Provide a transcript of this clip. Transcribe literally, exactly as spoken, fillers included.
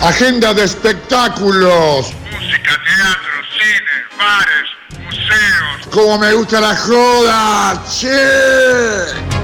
Agenda de espectáculos. Música, teatro, cine, bares, museos. Como me gusta la joda, che.